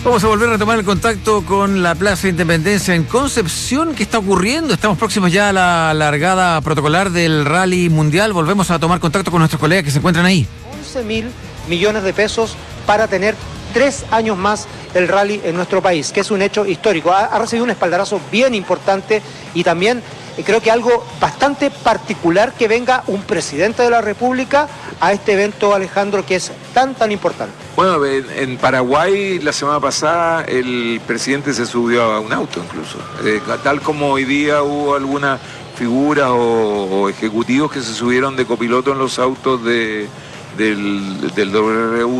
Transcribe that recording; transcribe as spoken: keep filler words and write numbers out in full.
Vamos a volver a retomar el contacto con la Plaza Independencia en Concepción. ¿Qué está ocurriendo? Estamos próximos ya a la largada protocolar del Rally Mundial. Volvemos a tomar contacto con nuestros colegas que se encuentran ahí. once mil millones de pesos para tener tres años más el rally en nuestro país, que es un hecho histórico. Ha, ha recibido un espaldarazo bien importante y también eh, creo que algo bastante particular que venga un presidente de la República a este evento, Alejandro, que es tan, tan importante. Bueno, en, en Paraguay la semana pasada el presidente se subió a un auto incluso. Eh, tal como hoy día hubo algunas figuras o, o ejecutivos que se subieron de copiloto en los autos de, del, del W R U